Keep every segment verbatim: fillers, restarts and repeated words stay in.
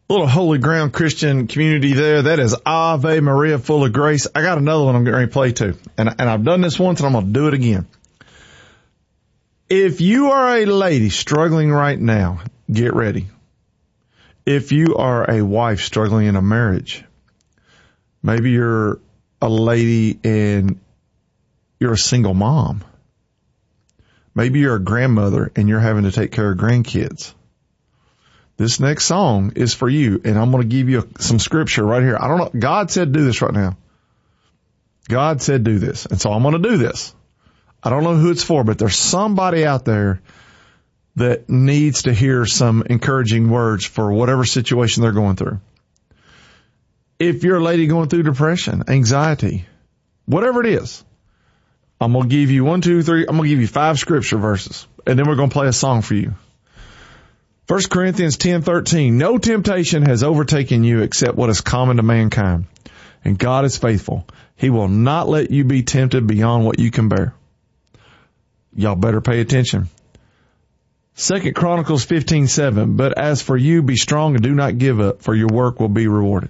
Little Holy Ground Christian community there. That is Ave Maria, full of grace. I got another one I'm getting ready to play too. And, and I've done this once and I'm going to do it again. If you are a lady struggling right now, get ready. If you are a wife struggling in a marriage, maybe you're a lady and you're a single mom. Maybe you're a grandmother and you're having to take care of grandkids. This next song is for you, and I'm going to give you some scripture right here. I don't know. God said do this right now. God said do this, and so I'm going to do this. I don't know who it's for, but there's somebody out there that needs to hear some encouraging words for whatever situation they're going through. If you're a lady going through depression, anxiety, whatever it is, I'm going to give you one, two, three, I'm going to give you five scripture verses, and then we're going to play a song for you. First Corinthians ten thirteen, no temptation has overtaken you except what is common to mankind, and God is faithful. He will not let you be tempted beyond what you can bear. Y'all better pay attention. Second Chronicles fifteen seven, but as for you, be strong and do not give up, for your work will be rewarded.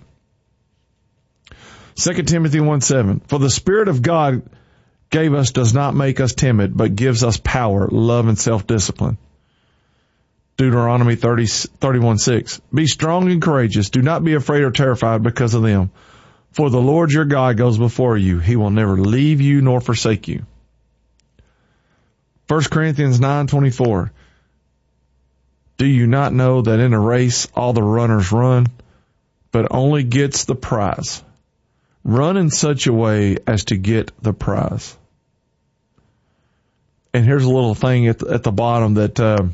Second Timothy one seven, for the Spirit of God gave us does not make us timid, but gives us power, love, and self-discipline. Deuteronomy thirty, thirty-one six, be strong and courageous. Do not be afraid or terrified because of them. For the Lord your God goes before you. He will never leave you nor forsake you. First Corinthians nine twenty-four, do you not know that in a race all the runners run, but only gets the prize? Run in such a way as to get the prize. And here's a little thing at the, at the bottom that uh,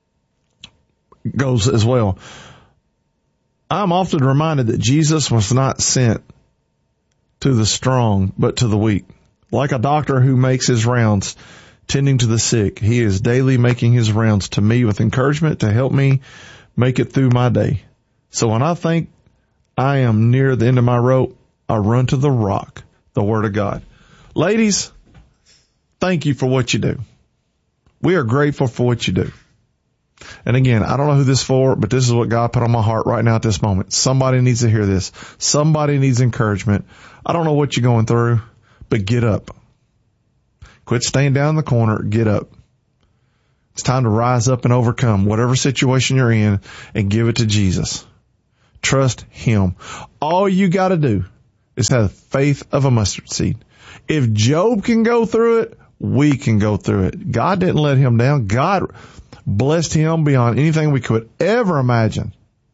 goes as well. I'm often reminded that Jesus was not sent to the strong, but to the weak. Like a doctor who makes his rounds tending to the sick, he is daily making his rounds to me with encouragement to help me make it through my day. So when I think I am near the end of my rope, I run to the rock, the Word of God. Ladies, thank you for what you do. We are grateful for what you do. And again, I don't know who this is for, but this is what God put on my heart right now at this moment. Somebody needs to hear this. Somebody needs encouragement. I don't know what you're going through, but get up. Quit staying down in the corner. Get up. It's time to rise up and overcome whatever situation you're in and give it to Jesus. Trust Him. All you got to do is have the faith of a mustard seed. If Job can go through it, we can go through it. God didn't let him down. God blessed him beyond anything we could ever imagine.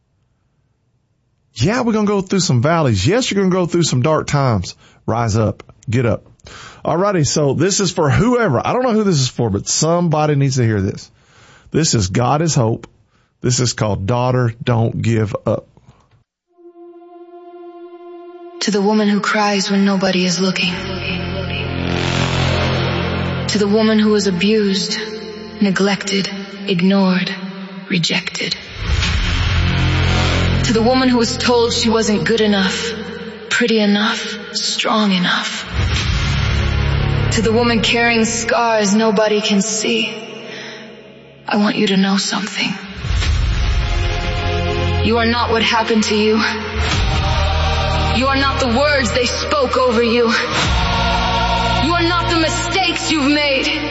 Yeah, we're going to go through some valleys. Yes, you're going to go through some dark times. Rise up. Get up. Alrighty, so this is for whoever. I don't know who this is for, but somebody needs to hear this. This is God is Hope. This is called Daughter, Don't Give Up. To the woman who cries when nobody is looking. To the woman who is abused, neglected, ignored, rejected. To the woman who was told she wasn't good enough, pretty enough, strong enough. To the woman carrying scars nobody can see, I want you to know something. You are not what happened to you. You are not the words they spoke over you. You are not the mistakes you've made.